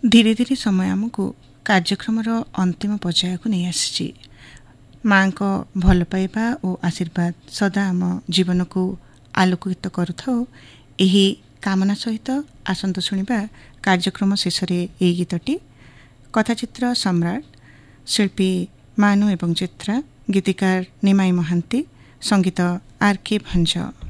ଧୀରେ ଧୀରେ ସମୟ ଆମକୁ କାର୍ଯ୍ୟକ୍ରମର ଅନ୍ତିମ ପର୍ଯ୍ୟାୟକୁ ନେଇ ଆସିଛି। ମାଙ୍କ ଭଲ ପାଇବା ଓ ଆଶୀର୍ବାଦ ସଦା ଆମ ଜୀବନକୁ ଆଲୋକିତ କରୁଥାଉ, ଏହି କାମନା ସହିତ ଆସନ୍ତୁ ଶୁଣିବା କାର୍ଯ୍ୟକ୍ରମ ଶେଷରେ ଏହି ଗୀତଟି। କଥାଚିତ୍ର ସମ୍ରାଟ, ଶିଳ୍ପୀ ମାନୁ ଏବଂ ଚିତ୍ରା, ଗୀତିକାର ନିମାଇ ମହାନ୍ତି, ସଙ୍ଗୀତ ଆର୍ କେ ଭଞ୍ଜ।